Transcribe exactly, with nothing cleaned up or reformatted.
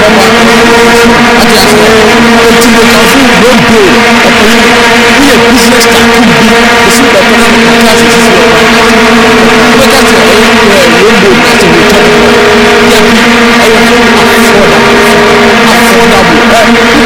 ọba àti àṣẹ etí mo kà fún lóńdó ọkùnrin ní yẹ business tycoon bi èsì ìgbàgbọ́ náà kò kí àṣẹ sísè ọba ọba káàtì ẹ ẹ lóńdó káàtì wò tọ́ yẹ bi ẹ yẹ fún affordable affordable ẹ